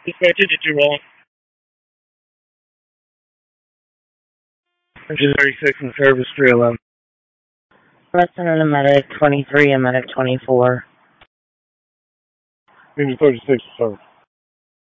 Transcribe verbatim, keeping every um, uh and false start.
Dispatcher, did you roll? Engine thirty-six in service, three eleven. Lesson in a medic, twenty-three, a medic, twenty-four. Engine thirty-six in service.